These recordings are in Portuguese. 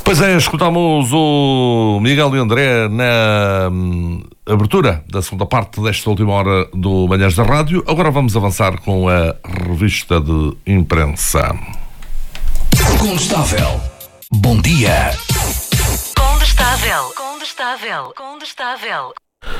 Pois é, escutamos o Miguel e André na abertura da segunda parte desta última hora do Manhãs da Rádio. Agora vamos avançar com a revista de imprensa. Condestável. Bom dia. Condestável.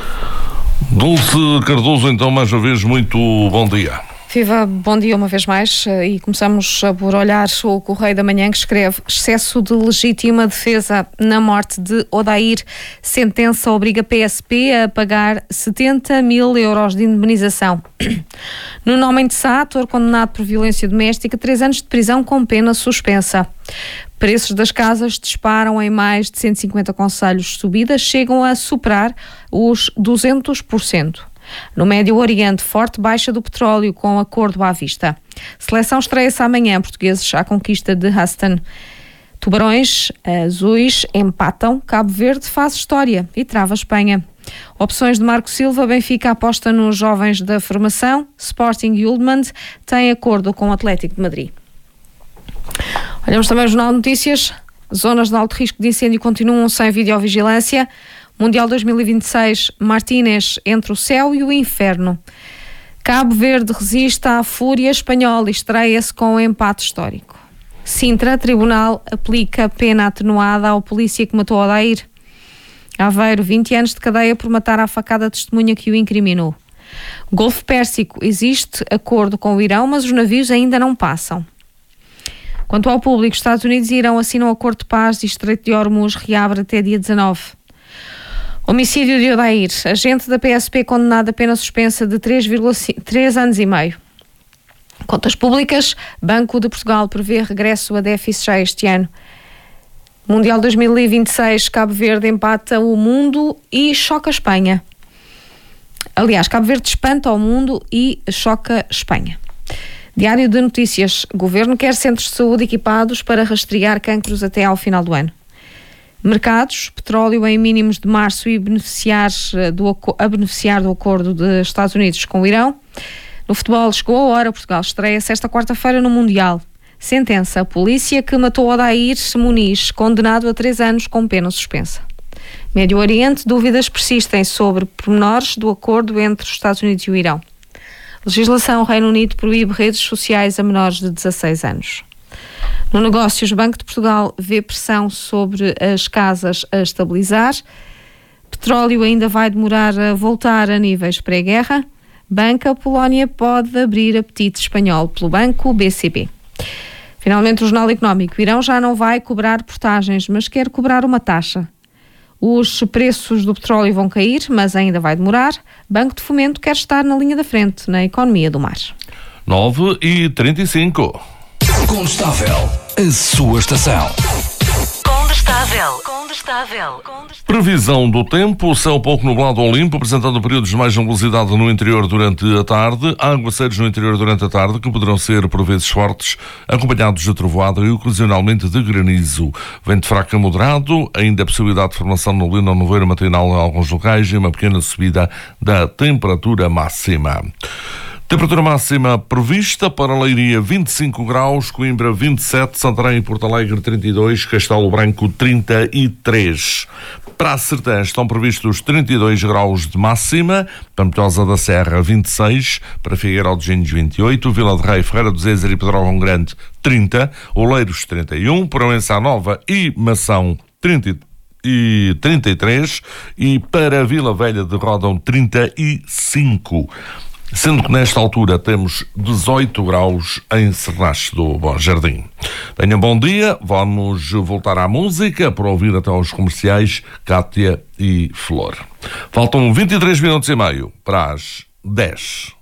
Dulce Cardoso, então, mais uma vez, muito bom dia. Viva, bom dia uma vez mais, e começamos por olhar o Correio da Manhã, que escreve: excesso de legítima defesa na morte de Odair. Sentença obriga PSP a pagar 70 mil euros de indemnização. Nuno Homem de Sá, ator condenado por violência doméstica, 3 anos de prisão com pena suspensa. Preços das casas disparam em mais de 150 concelhos. Subidas chegam a superar os 200%. No Médio Oriente, forte baixa do petróleo com acordo à vista. Seleção estreia-se amanhã, portugueses à conquista de Houston. Tubarões azuis empatam, Cabo Verde faz história e trava Espanha. Opções de Marco Silva, Benfica aposta nos jovens da formação. Sporting e Uldman têm acordo com o Atlético de Madrid. Olhamos também o Jornal de Notícias. Zonas de alto risco de incêndio continuam sem videovigilância. Mundial 2026, Martínez entre o céu e o inferno. Cabo Verde resiste à fúria espanhola e estreia-se com um empate histórico. Sintra, tribunal, aplica pena atenuada ao polícia que matou Odair. Aveiro, 20 anos de cadeia por matar à facada a testemunha que o incriminou. Golfo Pérsico, existe acordo com o Irão, mas os navios ainda não passam. Quanto ao público, Estados Unidos e Irão assinam um acordo de paz e Estreito de Hormuz reabre até dia 19. Homicídio de Odair. Agente da PSP condenado a pena suspensa de 3 anos e meio. Contas públicas. Banco de Portugal prevê regresso a déficit já este ano. Mundial 2026. Cabo Verde empata o mundo e choca a Espanha. Aliás, Cabo Verde espanta o mundo e choca a Espanha. Diário de Notícias. Governo quer centros de saúde equipados para rastrear cancros até ao final do ano. Mercados, petróleo em mínimos de março e a beneficiar do acordo dos Estados Unidos com o Irão. No futebol, chegou a hora, Portugal estreia-se esta quarta-feira no Mundial. Sentença: a polícia que matou Odair Muniz, condenado a 3 anos com pena suspensa. Médio Oriente, dúvidas persistem sobre pormenores do acordo entre os Estados Unidos e o Irão. Legislação: Reino Unido proíbe redes sociais a menores de 16 anos. No Negócios, Banco de Portugal vê pressão sobre as casas a estabilizar. Petróleo ainda vai demorar a voltar a níveis pré-guerra. Banca Polónia pode abrir apetite espanhol pelo banco BCP. Finalmente, o Jornal Económico. O Irão já não vai cobrar portagens, mas quer cobrar uma taxa. Os preços do petróleo vão cair, mas ainda vai demorar. Banco de Fomento quer estar na linha da frente na economia do mar. 9h35. Condestável, a sua estação. Condestável. Previsão do tempo: céu pouco nublado ou limpo, apresentando períodos de mais nebulosidade no interior durante a tarde, aguaceiros no interior durante a tarde, que poderão ser por vezes fortes, acompanhados de trovoada e ocasionalmente de granizo. Vento fraco a moderado, ainda a possibilidade de formação de neblina ou nevoeiro matinal em alguns locais e uma pequena subida da temperatura máxima. Temperatura máxima prevista para Leiria 25 graus, Coimbra 27, Santarém e Porto Alegre 32, Castelo Branco 33. Para a Sertã estão previstos 32 graus de máxima, Pampilhosa da Serra 26, para Figueiró de Engenhos 28, Vila de Rei, Ferreira do Zezer e Pedrógão Grande 30, Oleiros 31, Proença Nova e Mação 33 e para Vila Velha de Ródão 35. Sendo que nesta altura temos 18 graus em Serrache do Bom Jardim. Tenham bom dia, vamos voltar à música para ouvir até aos comerciais Cátia e Flor. Faltam 23 minutos e meio para as 10.